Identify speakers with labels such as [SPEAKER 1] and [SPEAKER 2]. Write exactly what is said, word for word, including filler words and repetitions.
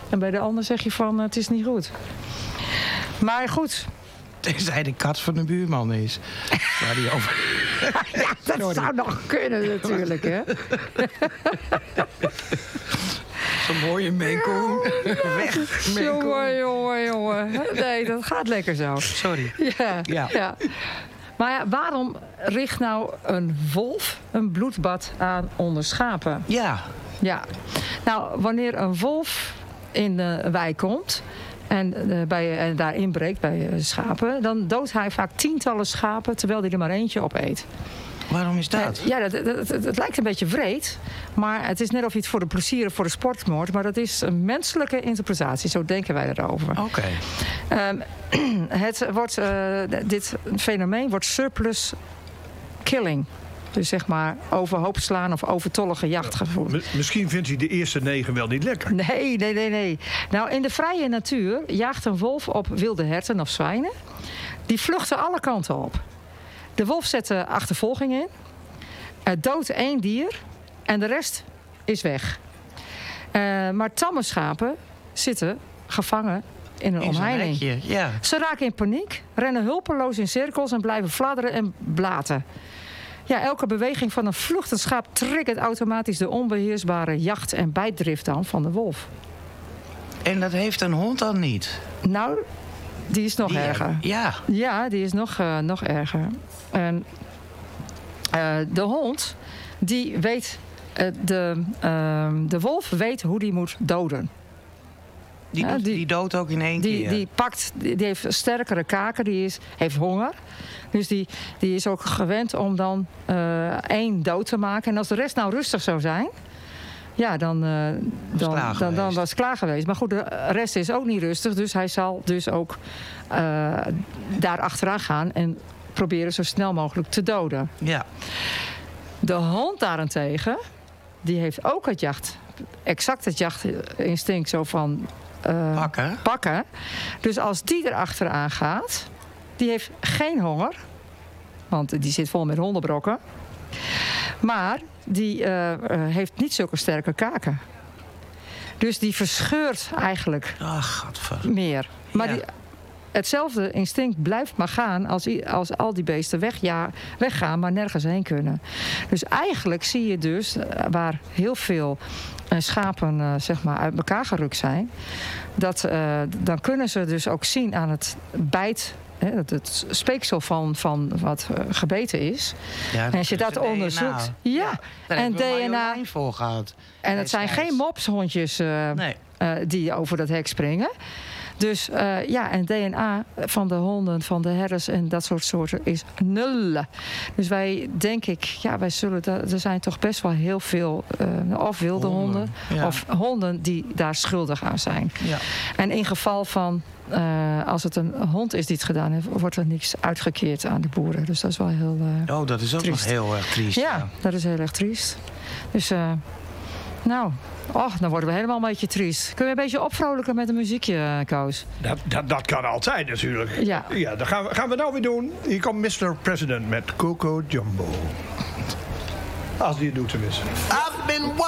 [SPEAKER 1] En bij de ander zeg je van, uh, het is niet goed. Maar goed.
[SPEAKER 2] Tenzij de kat van de buurman is. Waar die over...
[SPEAKER 1] ja, dat Sorry. zou nog kunnen natuurlijk, hè.
[SPEAKER 2] Zo'n mooie menkoen. Weg, menkoen.
[SPEAKER 1] Jongen, jongen, jongen. Nee, dat gaat lekker zo.
[SPEAKER 2] Sorry.
[SPEAKER 1] Ja, ja. ja. Maar ja, waarom richt nou een wolf een bloedbad aan onder schapen?
[SPEAKER 2] Ja.
[SPEAKER 1] Ja. Nou, wanneer een wolf in de wei komt en, uh, bij, en daar inbreekt bij uh, schapen, dan doodt hij vaak tientallen schapen terwijl hij er maar eentje opeet.
[SPEAKER 2] Waarom is dat?
[SPEAKER 1] Ja, dat, dat, dat, het lijkt een beetje wreed. Maar het is net of je het voor de plezier of voor de sport moordt. Maar dat is een menselijke interpretatie. Zo denken wij erover.
[SPEAKER 2] Oké. Okay.
[SPEAKER 1] Um, het wordt, uh, dit fenomeen wordt surplus killing. Dus zeg maar overhoop slaan of overtollige jacht gevoerd.
[SPEAKER 3] Ja, misschien vindt hij de eerste negen wel niet lekker.
[SPEAKER 1] Nee, nee, nee, nee. Nou, in de vrije natuur jaagt een wolf op wilde herten of zwijnen. Die vluchten alle kanten op. De wolf zet de achtervolging in. Het doodt één dier. En de rest is weg. Uh, maar tamme schapen zitten gevangen in een in omheining.
[SPEAKER 2] Nekje, ja.
[SPEAKER 1] Ze raken in paniek, rennen hulpeloos in cirkels en blijven fladderen en blaten. Ja, elke beweging van een vluchtend schaap triggert automatisch de onbeheersbare jacht- en bijtdrift aan van de wolf.
[SPEAKER 2] En dat heeft een hond dan niet?
[SPEAKER 1] Nou, die is nog
[SPEAKER 2] die,
[SPEAKER 1] erger.
[SPEAKER 2] Ja.
[SPEAKER 1] Ja, die is nog, uh, nog erger. En uh, de hond, die weet, uh, de, uh, de wolf weet hoe die moet doden.
[SPEAKER 2] Die,
[SPEAKER 1] ja,
[SPEAKER 2] doet,
[SPEAKER 1] die,
[SPEAKER 2] die doodt ook in één
[SPEAKER 1] die,
[SPEAKER 2] keer?
[SPEAKER 1] Die pakt, die, die heeft sterkere kaken, die is, heeft honger. Dus die, die is ook gewend om dan uh, één dood te maken. En als de rest nou rustig zou zijn, ja, dan, uh, dan, dan, dan, dan was het klaar geweest. Maar goed, de rest is ook niet rustig. Dus hij zal dus ook uh, daar achteraan gaan en proberen zo snel mogelijk te doden.
[SPEAKER 2] Ja.
[SPEAKER 1] De hond daarentegen, die heeft ook het jacht, exact het jachtinstinct zo van uh,
[SPEAKER 2] pakken.
[SPEAKER 1] pakken. Dus als die erachteraan gaat, die heeft geen honger, want die zit vol met hondenbrokken. Maar die uh, heeft niet zulke sterke kaken. Dus die verscheurt eigenlijk
[SPEAKER 2] Ach,
[SPEAKER 1] meer. Maar
[SPEAKER 2] ja.
[SPEAKER 1] die, hetzelfde instinct blijft maar gaan als, als al die beesten weg, ja, weggaan, maar nergens heen kunnen. Dus eigenlijk zie je dus, uh, waar heel veel uh, schapen uh, zeg maar uit elkaar gerukt zijn, dat, uh, dan kunnen ze dus ook zien aan het bijt, hè, het, het speeksel van, van wat uh, gebeten is.
[SPEAKER 2] Ja,
[SPEAKER 1] en als je dat onderzoekt, ja,
[SPEAKER 2] ja
[SPEAKER 1] en D N A
[SPEAKER 2] voor gehad.
[SPEAKER 1] En het zijn geen mopshondjes uh,
[SPEAKER 2] nee.
[SPEAKER 1] uh, die over dat hek springen. Dus uh, ja, en D N A van de honden, van de herders en dat soort soorten is nul. Dus wij, denk ik, ja, wij zullen, er zijn toch best wel heel veel, uh, of wilde honden, honden ja. of honden die daar schuldig aan zijn.
[SPEAKER 2] Ja.
[SPEAKER 1] En in geval van, uh, als het een hond is die het gedaan heeft, wordt er niks uitgekeerd aan de boeren. Dus dat is wel heel uh,
[SPEAKER 2] Oh, dat is ook
[SPEAKER 1] triest.
[SPEAKER 2] nog heel erg triest.
[SPEAKER 1] Ja,
[SPEAKER 2] ja,
[SPEAKER 1] dat is heel erg triest. Dus, uh, nou... Och, dan worden we helemaal een beetje triest. Kun je een beetje opvrolijken met een muziekje, Koos?
[SPEAKER 3] Dat, dat, dat kan altijd natuurlijk.
[SPEAKER 1] Ja.
[SPEAKER 3] Ja, dat gaan we, gaan we nou weer doen. Hier komt mister President met Coco Jumbo. Als die het doet tenminste.